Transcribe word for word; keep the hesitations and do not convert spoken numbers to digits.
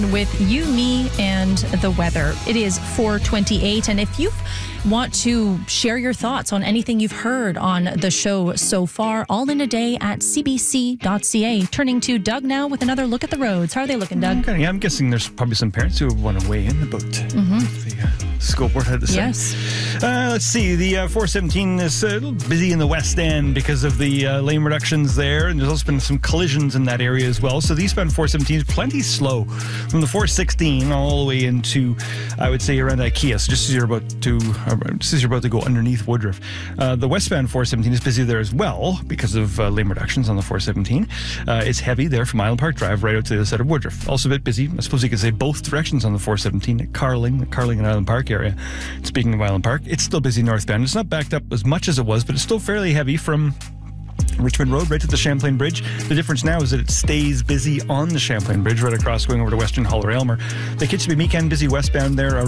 With you, me, and the weather. It is four twenty-eight, and if you want to share your thoughts on anything you've heard on the show so far, all in a day at c b c dot c a. Turning to Doug now with another look at the roads. How are they looking, Doug? Okay, yeah, I'm guessing there's probably some parents who want to weigh in about mm-hmm. the uh, scope board had to say. Yes. Uh, let's see. The uh, four seventeen is a little busy in the West End because of the uh, lane reductions there, and there's also been some collisions in that area as well. So the eastbound four seventeen is plenty slow from the four sixteen all the way into, I would say, around IKEA. So just as you're about to, uh, just as you're about to go underneath Woodruff. Uh, the westbound four seventeen is busy there as well because of uh, lane reductions on the four seventeen. Uh, it's heavy there from Island Park Drive right out to the other side of Woodruff. Also a bit busy. I suppose you could say both directions on the four seventeen at Carling, the Carling and Island Park area. Speaking of Island Park, it's still busy northbound. It's not backed up as much as it was, but it's still fairly heavy from Richmond Road right to the Champlain Bridge. The difference now is that it stays busy on the Champlain Bridge right across going over to Western Hull or Aylmer. The Kitcheby Meekan busy westbound there.